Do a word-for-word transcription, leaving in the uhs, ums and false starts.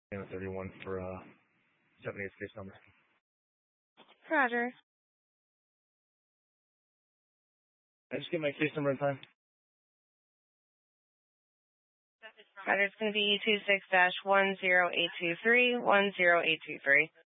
thirty-one for uh, seventy-eight case number. Roger. I just get my case number in time. Roger, it's going to be two six dash one zero eight two three one zero eight two three.